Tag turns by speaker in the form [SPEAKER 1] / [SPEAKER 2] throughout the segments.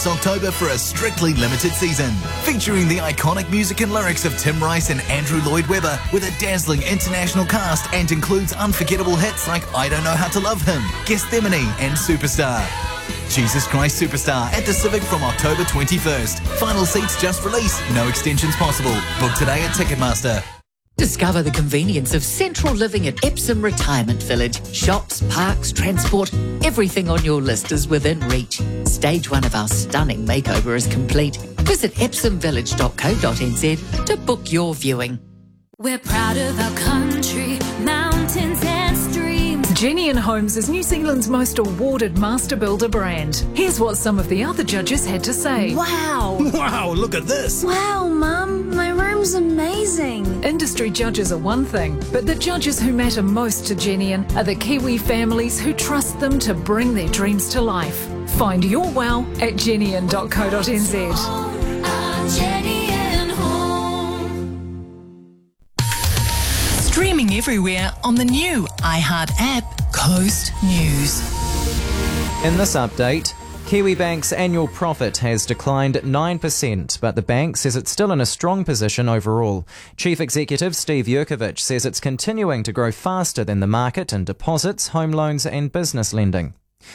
[SPEAKER 1] October for a strictly limited season, featuring the iconic music and lyrics of Tim Rice and Andrew Lloyd Webber with a dazzling international cast, and includes unforgettable hits like I Don't Know How to Love Him, Gethsemane and Superstar. Jesus Christ Superstar at the Civic from October 21st. Final seats just released, no extensions possible. Book today at Ticketmaster.
[SPEAKER 2] Discover the convenience of central living at Epsom Retirement Village. Shops, parks, transport, everything on your list is within reach. Stage 1 of our stunning makeover is complete. Visit epsomvillage.co.nz to book your viewing.
[SPEAKER 3] We're proud of our country, mountains and streams.
[SPEAKER 4] Genian Homes is New Zealand's most awarded master builder brand. Here's what some of the other judges had to say.
[SPEAKER 5] Wow!
[SPEAKER 6] Wow, look at this!
[SPEAKER 5] Wow, Mum, my room's amazing.
[SPEAKER 4] Industry judges are one thing, but the judges who matter most to Genian are the Kiwi families who trust them to bring their dreams to life. Find your wow at genian.co.nz.
[SPEAKER 7] Streaming everywhere on the new iHeart app, Coast News.
[SPEAKER 8] In this update, Kiwibank's annual profit has declined 9%, but the bank says it's still in a strong position overall. Chief Executive Steve Jurkovic says it's continuing to grow faster than the market in deposits, home loans and business lending.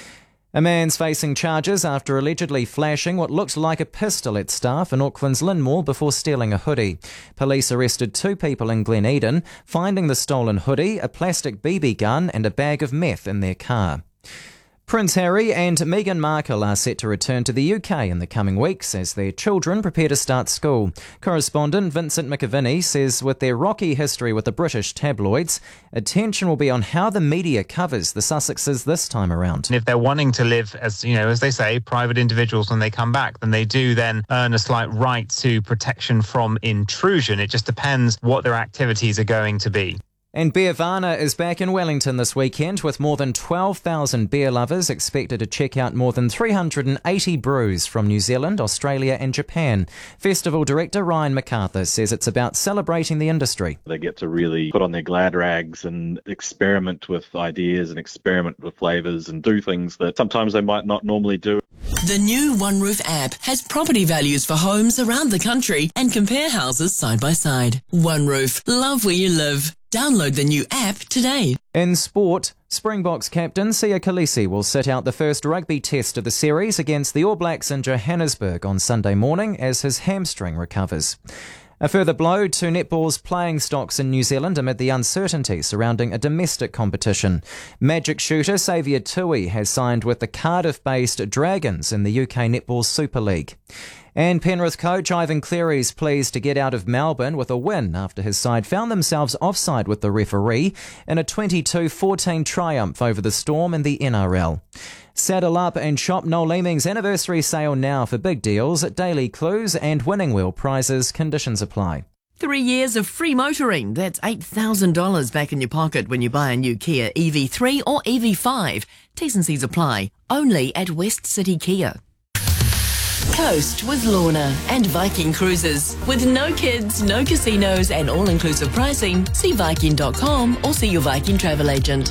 [SPEAKER 8] A man's facing charges after allegedly flashing what looked like a pistol at staff in Auckland's Lynn Mall before stealing a hoodie. Police arrested 2 people in Glen Eden, finding the stolen hoodie, a plastic BB gun and a bag of meth in their car. Prince Harry and Meghan Markle are set to return to the UK in the coming weeks as their children prepare to start school. Correspondent Vincent McAviney says with their rocky history with the British tabloids, attention will be on how the media covers the Sussexes this time around.
[SPEAKER 9] If they're wanting to live as, as they say, private individuals when they come back, then they do then earn a slight right to protection from intrusion. It just depends what their activities are going to be.
[SPEAKER 8] And Beervana is back in Wellington this weekend with more than 12,000 beer lovers expected to check out more than 380 brews from New Zealand, Australia and Japan. Festival director Ryan MacArthur says it's about celebrating the industry.
[SPEAKER 10] They get to really put on their glad rags and experiment with ideas and experiment with flavours and do things that sometimes they might not normally do.
[SPEAKER 7] The new OneRoof app has property values for homes around the country and compare houses side by side. OneRoof, love where you live. Download the new app today.
[SPEAKER 8] In sport, Springboks captain Sia Khaleesi will sit out the first rugby test of the series against the All Blacks in Johannesburg on Sunday morning as his hamstring recovers. A further blow to netball's playing stocks in New Zealand amid the uncertainty surrounding a domestic competition. Magic shooter Xavier Tui has signed with the Cardiff-based Dragons in the UK Netball Super League. And Penrith coach Ivan Cleary's pleased to get out of Melbourne with a win after his side found themselves offside with the referee in a 22-14 triumph over the Storm in the NRL. Saddle up and shop Noel Leeming's anniversary sale now for big deals at Daily Clues and Winning Wheel prizes. Conditions apply.
[SPEAKER 11] 3 years of free motoring. That's $8,000 back in your pocket when you buy a new Kia EV3 or EV5. T's and C's apply. Only at West City Kia.
[SPEAKER 7] Coast with Lorna and Viking Cruises. With no kids, no casinos and all-inclusive pricing, see Viking.com or see your Viking travel agent.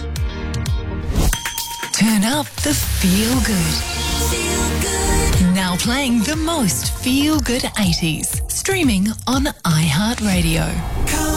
[SPEAKER 7] Turn up the feel-good. Now playing the most feel-good 80s. Streaming on iHeartRadio.